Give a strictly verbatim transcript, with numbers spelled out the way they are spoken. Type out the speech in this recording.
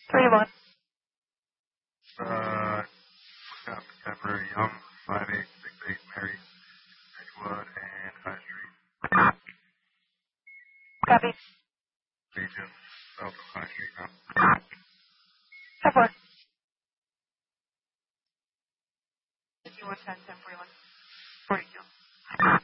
three one. Uh, Cap, Capper, Young, five eight six eight, Mary, Edgewood, and High Street. Copy. Legion, south of High Street now. ten four. fifty-one ten, ten forty-one.